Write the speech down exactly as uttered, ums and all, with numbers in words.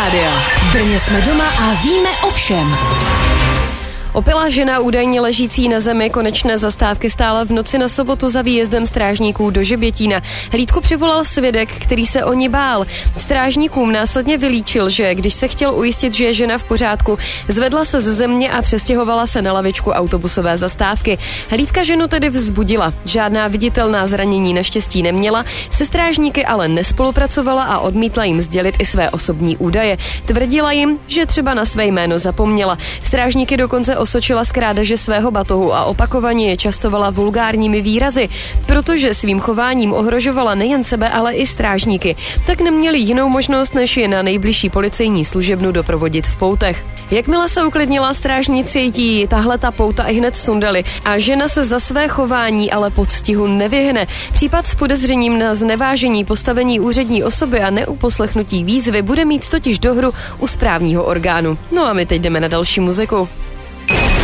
rádia. V Brně jsme doma a víme o všem. Opilá žena údajně ležící na zemi konečné zastávky stála v noci na sobotu za výjezdem strážníků do Žebětína. Hlídku přivolal svědek, který se o ní bál. Strážníkům následně vylíčil, že když se chtěl ujistit, že je žena v pořádku, zvedla se ze země a přestěhovala se na lavičku autobusové zastávky. Hlídka ženu tedy vzbudila. Žádná viditelná zranění naštěstí neměla, se strážníky ale nespolupracovala a odmítla jim sdělit i své osobní údaje. Tvrdila jim, že třeba na své jméno zapomněla. Strážníky dokonce osočila z krádeže svého batohu a opakovaně je častovala vulgárními výrazy. Protože svým chováním ohrožovala nejen sebe, ale i strážníky, tak neměli jinou možnost, než je na nejbližší policejní služebnu doprovodit v poutech. Jakmile se uklidnila, strážníci jí tahle ta pouta i hned sundali a žena se za své chování ale podstihu nevyhne. Případ s podezřením na znevážení postavení úřední osoby a neuposlechnutí výzvy bude mít totiž dohru u správního orgánu. No a my teď jdeme na další muziku.